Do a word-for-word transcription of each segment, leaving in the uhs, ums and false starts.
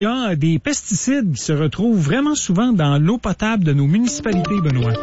Il y a des pesticides qui se retrouvent vraiment souvent dans l'eau potable de nos municipalités, Benoît.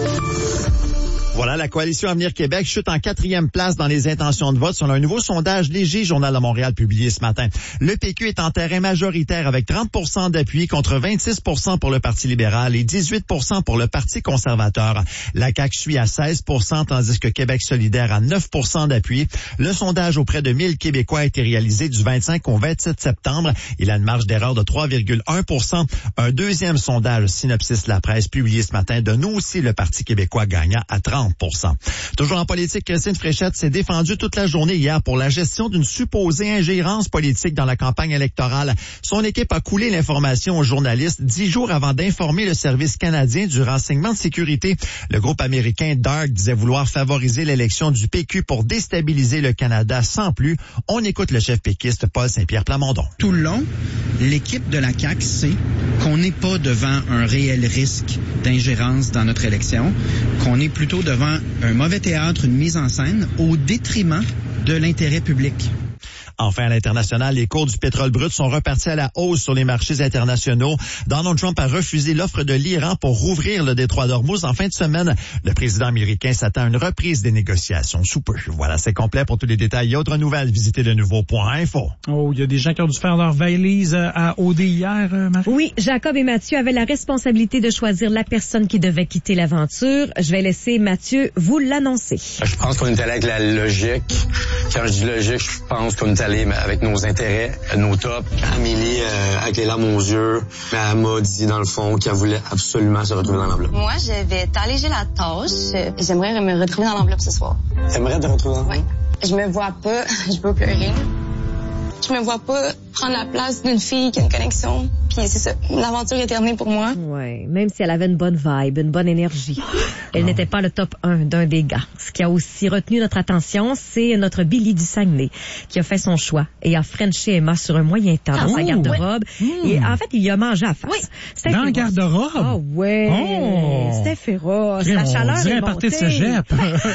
Voilà, la Coalition Avenir Québec chute en quatrième place dans les intentions de vote selon un nouveau sondage léger Journal de Montréal publié ce matin. Le P Q est en terrain majoritaire avec trente pour cent d'appui contre vingt-six pour cent pour le Parti libéral et dix-huit pour cent pour le Parti conservateur. La C A Q suit à seize pour cent tandis que Québec solidaire a neuf pour cent d'appui. Le sondage auprès de mille Québécois a été réalisé du vingt-cinq au vingt-sept septembre. Il a une marge d'erreur de trois virgule un pour cent. Un deuxième sondage Synopsis La Presse publié ce matin donne aussi le Parti québécois gagnant à trente pour cent. Toujours en politique, Christine Fréchette s'est défendue toute la journée hier pour la gestion d'une supposée ingérence politique dans la campagne électorale. Son équipe a coulé l'information aux journalistes dix jours avant d'informer le service canadien du renseignement de sécurité. Le groupe américain DART disait vouloir favoriser l'élection du P Q pour déstabiliser le Canada sans plus. On écoute le chef péquiste Paul Saint-Pierre Plamondon. Tout le long, l'équipe de la C A Q sait qu'on n'est pas devant un réel risque d'ingérence dans notre élection, qu'on est plutôt devant un mauvais théâtre, une mise en scène au détriment de l'intérêt public. Enfin, à l'international, les cours du pétrole brut sont repartis à la hausse sur les marchés internationaux. Donald Trump a refusé l'offre de l'Iran pour rouvrir le détroit d'Ormuz en fin de semaine. Le président américain s'attend à une reprise des négociations sous peu. Voilà, c'est complet. Pour tous les détails et autres nouvelles, visitez le nouveau point info. Oh, il y a des gens qui ont dû faire leur valise à O D hier, Marie? Oui, Jacob et Mathieu avaient la responsabilité de choisir la personne qui devait quitter l'aventure. Je vais laisser Mathieu vous l'annoncer. Je pense qu'on est allé avec la logique. Quand je dis logique, je pense qu'on est allé avec nos intérêts, nos tops. Amélie, euh, avec les larmes aux yeux, elle m'a dit, dans le fond, qu'elle voulait absolument se retrouver dans l'enveloppe. Moi, je vais t'alléger la tâche. J'aimerais me retrouver dans l'enveloppe ce soir. T'aimerais te retrouver dans l'enveloppe? Oui. Je me vois pas, je peux pleurer. Je me vois pas prendre la place d'une fille qui a une connexion. Puis c'est ça, l'aventure est terminée pour moi. Ouais, même si elle avait une bonne vibe, une bonne énergie. Elle n'était pas le top un d'un des gars. Ce qui a aussi retenu notre attention, c'est notre Billy du Saguenay, qui a fait son choix et a frenché Emma sur un moyen temps dans oh, sa garde-robe. Ouais. Et en fait, il a mangé à face. Oui. C'était dans la garde-robe? Ah oh, ouais. Oh. C'était féroce. Crème, la chaleur on dirait est montée. Partie de cégep.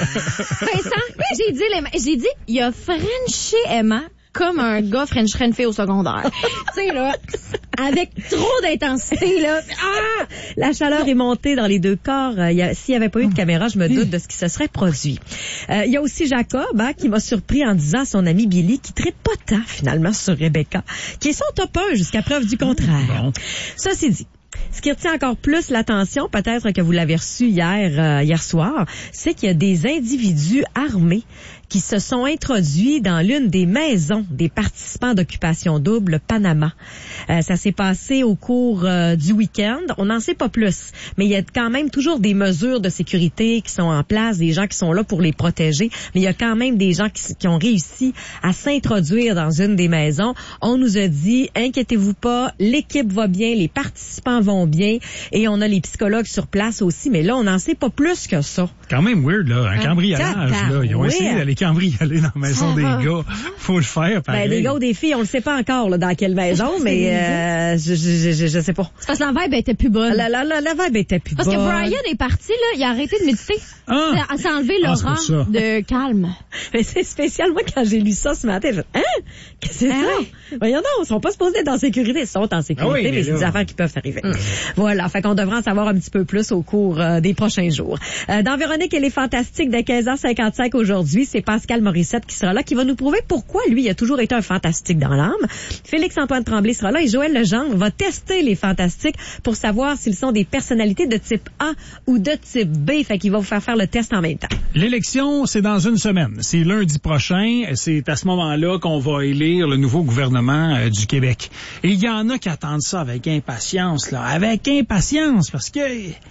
Vincent, j'ai dit, j'ai dit, il a frenché Emma comme un gars frencherait une fille au secondaire. Tu sais, là, avec trop d'intensité, là. Ah! La chaleur est montée dans les deux corps. Euh, y a, s'il n'y avait pas eu de caméra, je me doute de ce qui se serait produit. Il euh, y a aussi Jacob, hein, qui m'a surpris en disant à son ami Billy, qui traite pas tant, finalement, sur Rebecca, qui est son top un jusqu'à preuve du contraire. Bon. Ça, c'est dit. Ce qui retient encore plus l'attention, peut-être que vous l'avez reçu hier, euh, hier soir, c'est qu'il y a des individus armés qui se sont introduits dans l'une des maisons des participants d'Occupation Double, le Panama. Euh, ça s'est passé au cours euh, du week-end. On n'en sait pas plus, mais il y a quand même toujours des mesures de sécurité qui sont en place, des gens qui sont là pour les protéger, mais il y a quand même des gens qui, qui ont réussi à s'introduire dans une des maisons. On nous a dit, inquiétez-vous pas, l'équipe va bien, les participants vont bien, et on a les psychologues sur place aussi, mais là, on n'en sait pas plus que ça. Quand même weird, là, un cambriolage, là. Ils ont oui. essayé d'aller cambrioler dans la maison des gars. Faut le faire, pareil. Ben, des gars ou des filles, on le sait pas encore, là, dans quelle maison, mais euh, je, je, je, je sais pas. C'est parce que la vibe était plus bonne. La, la, la, la vibe était plus parce bonne. Parce que Brian est parti, là, il a arrêté de méditer. Ah. Elle s'est enlevé l'aura ah, de calme. Mais c'est spécial, moi, quand j'ai lu ça ce matin, je hein? Qu'est-ce que c'est ah, ça? Oui. Voyons non, ils sont pas supposés être en sécurité. Ils sont en sécurité, ah oui, mais, mais c'est des affaires qui peuvent arriver. Mmh. Voilà, fait qu'on devrait en savoir un petit peu plus au cours euh, des prochains jours. Euh, dans Véronique, elle est fantastique de quinze heures cinquante-cinq aujourd'hui. C'est Pascal Morissette qui sera là, qui va nous prouver pourquoi lui, il a toujours été un fantastique dans l'âme. Félix-Antoine Tremblay sera là et Joël Legendre va tester les fantastiques pour savoir s'ils sont des personnalités de type A ou de type B. Fait qu'il va vous faire faire le test en même temps. L'élection, c'est dans une semaine. C'est lundi prochain. C'est à ce moment-là qu'on va élire le nouveau gouvernement euh, du Québec. Et il y en a qui attendent ça avec impatience, là. Avec impatience, parce que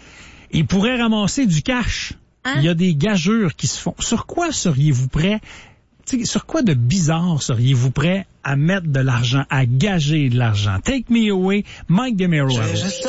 ils pourraient ramasser du cash. Hein? Il y a des gageurs qui se font. Sur quoi seriez-vous prêt? T'sais, sur quoi de bizarre seriez-vous prêt à mettre de l'argent, à gager de l'argent? Take me away, Mike DeMero.